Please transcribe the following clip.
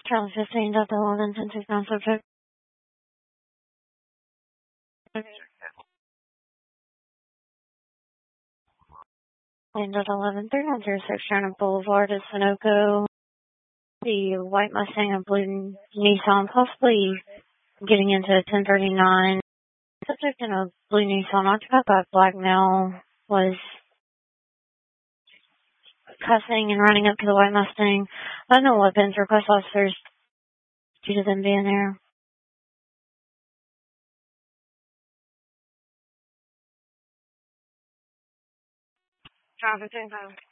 Charlie 15, Delta 11, 1069 subject. And Delta 11, 3106 Shannon Boulevard is Sunoco. The white Mustang and blue Nissan, possibly getting into 1039. Subject in a blue Nissan occupied by a black male was cussing and running up to the white Mustang. I don't know weapons, request officers due to them being there. Traffic 10.